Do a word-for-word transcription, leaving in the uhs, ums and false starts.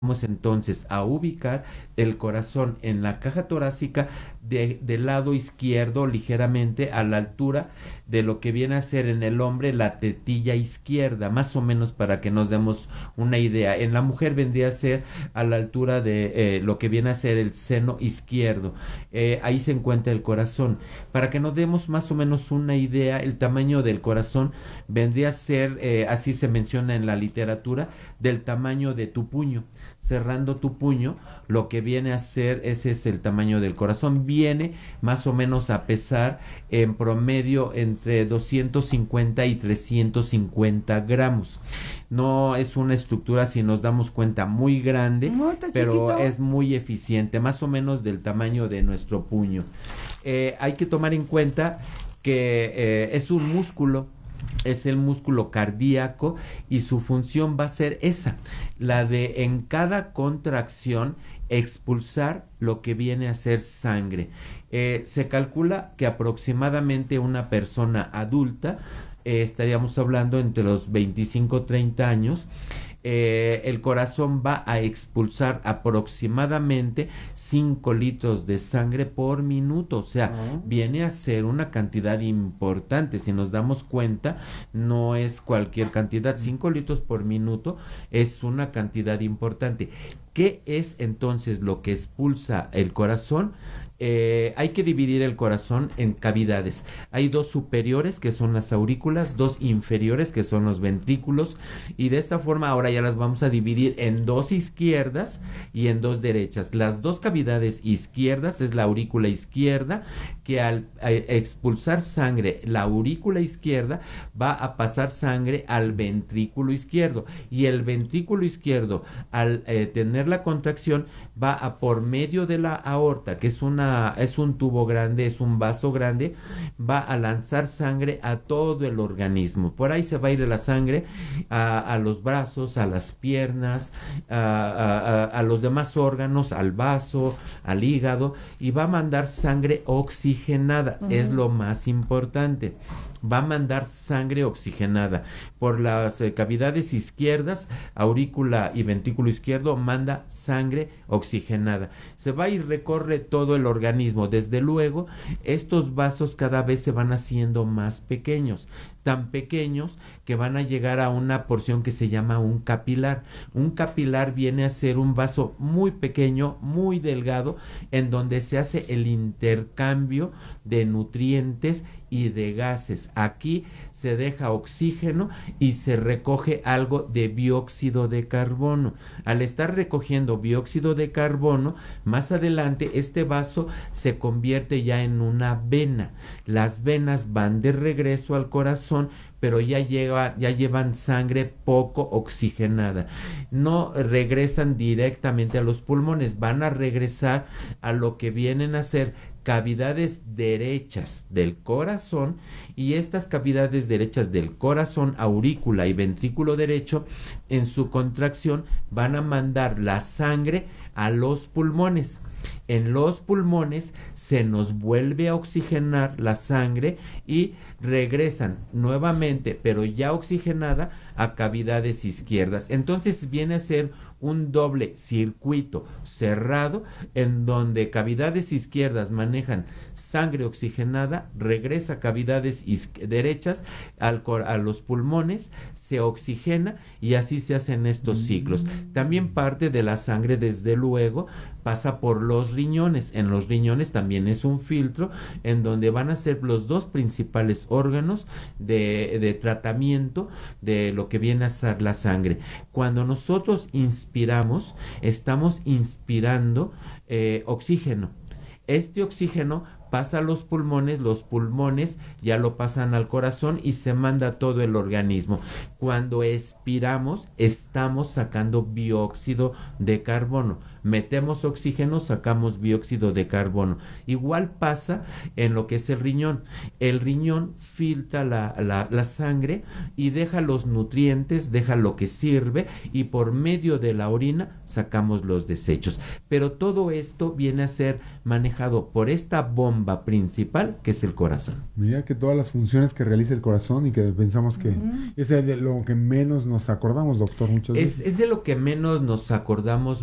Vamos entonces a ubicar el corazón en la caja torácica de, del lado izquierdo, ligeramente a la altura de lo que viene a ser en el hombre la tetilla izquierda, más o menos para que nos demos una idea. En la mujer vendría a ser a la altura de eh, lo que viene a ser el seno izquierdo. Eh, ahí se encuentra el corazón. Para que nos demos más o menos una idea, el tamaño del corazón vendría a ser, eh, así se menciona en la literatura, del tamaño de tu puño. Cerrando tu puño, lo que viene a ser, ese es el tamaño del corazón, viene más o menos a pesar en promedio entre doscientos cincuenta y trescientos cincuenta gramos. No es una estructura, si nos damos cuenta, muy grande, no, pero chiquito. es muy eficiente, más o menos del tamaño de nuestro puño. Eh, hay que tomar en cuenta que eh, es un músculo, es el músculo cardíaco y su función va a ser esa, la de en cada contracción expulsar lo que viene a ser sangre. Eh, se calcula que aproximadamente una persona adulta, eh, estaríamos hablando entre los veinticinco treinta años, Eh, el corazón va a expulsar aproximadamente cinco litros de sangre por minuto, o sea, uh-huh. viene a ser una cantidad importante. Si nos damos cuenta, no es cualquier cantidad, cinco litros por minuto es una cantidad importante. ¿Qué es entonces lo que expulsa el corazón? Eh, hay que dividir el corazón en cavidades. Hay dos superiores, que son las aurículas, dos inferiores, que son los ventrículos, y de esta forma ahora ya las vamos a dividir en dos izquierdas y en dos derechas. Las dos cavidades izquierdas es la aurícula izquierda, que al eh, expulsar sangre, la aurícula izquierda va a pasar sangre al ventrículo izquierdo, y el ventrículo izquierdo, al eh, tener la contracción, va a por medio de la aorta, que es una es un tubo grande, es un vaso grande, va a lanzar sangre a todo el organismo. Por ahí se va a ir la sangre a, a los brazos, a las piernas, a, a, a los demás órganos, al vaso, al hígado, y va a mandar sangre oxigenada. Uh-huh. Es lo más importante. Va a mandar sangre oxigenada por las eh, cavidades izquierdas, aurícula y ventrículo izquierdo, manda sangre oxigenada. Se va y recorre todo el organismo. Desde luego, estos vasos cada vez se van haciendo más pequeños, tan pequeños que van a llegar a una porción que se llama un capilar. Un capilar viene a ser un vaso muy pequeño, muy delgado, en donde se hace el intercambio de nutrientes y de gases. Aquí se deja oxígeno y se recoge algo de dióxido de carbono. Al estar recogiendo dióxido de carbono, más adelante este vaso se convierte ya en una vena. Las venas van de regreso al corazón, pero ya, lleva, ya llevan sangre poco oxigenada. No regresan directamente a los pulmones, van a regresar a lo que vienen a ser cavidades derechas del corazón, y estas cavidades derechas del corazón, aurícula y ventrículo derecho, en su contracción van a mandar la sangre a los pulmones. En los pulmones se nos vuelve a oxigenar la sangre y regresan nuevamente, pero ya oxigenada, a cavidades izquierdas. Entonces viene a ser un doble circuito cerrado, en donde cavidades izquierdas manejan sangre oxigenada, regresa a cavidades derechas al, a los pulmones, se oxigena, y así se hacen estos ciclos. También parte de la sangre, desde luego, pasa por los riñones. En los riñones también es un filtro en donde van a ser los dos principales órganos de, de tratamiento de lo que viene a ser la sangre. Cuando nosotros inspiramos, estamos inspirando eh, oxígeno. Este oxígeno pasa a los pulmones, los pulmones ya lo pasan al corazón y se manda a todo el organismo. Cuando expiramos, estamos sacando dióxido de carbono. Metemos oxígeno, sacamos dióxido de carbono. Igual pasa en lo que es el riñón. El riñón filtra la, la, la sangre y deja los nutrientes, deja lo que sirve, y por medio de la orina sacamos los desechos. Pero todo esto viene a ser manejado por esta bomba bomba principal, que es el corazón. Mira que todas las funciones que realiza el corazón y que pensamos que uh-huh. es de lo que menos nos acordamos, doctor, muchas es, veces. Es de lo que menos nos acordamos